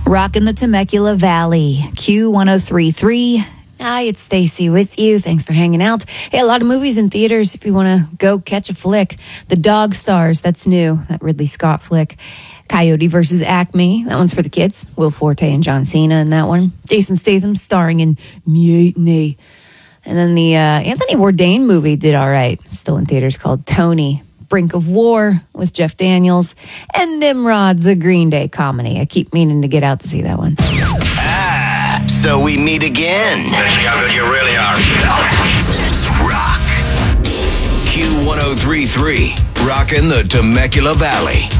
Rockin' the Temecula Valley, Q1033. Hi, it's Stacy with you. Thanks for hanging out. Hey, a lot of movies in theaters if you want to go catch a flick. The Dog Stars, that's new, that Ridley Scott flick. Coyote versus Acme, that one's for the kids. Will Forte and John Cena in that one. Jason Statham starring in Mutiny. And then the Anthony Bourdain movie did all right. Still in theaters, called Tony. Brink of War with Jeff Daniels. And Nimrod's a Green Day comedy. I keep meaning to get out to see that one. So we meet again. Let's see how good you really are. Let's rock. Q1033, rockin' the Temecula Valley.